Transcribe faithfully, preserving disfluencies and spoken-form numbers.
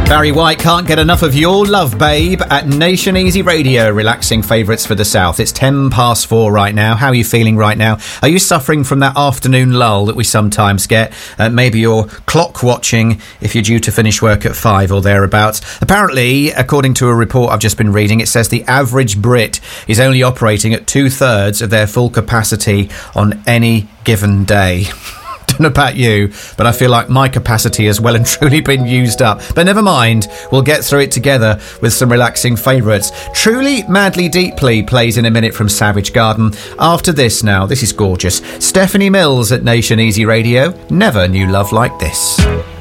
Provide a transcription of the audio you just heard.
Barry White, Can't Get Enough of Your Love, Babe, at Nation Easy Radio, relaxing favourites for the South. It's ten past four right now. How are you feeling right now? Are you suffering from that afternoon lull that we sometimes get? Uh, maybe you're clock watching if you're due to finish work at five or thereabouts. Apparently, according to a report I've just been reading, it says the average Brit is only operating at two-thirds of their full capacity on any given day. Don't know about you, but I feel like my capacity has well and truly been used up. But never mind, we'll get through it together with some relaxing favourites. Truly, Madly, Deeply plays in a minute from Savage Garden. After this now, this is gorgeous. Stephanie Mills at Nation Easy Radio. Never knew love like this.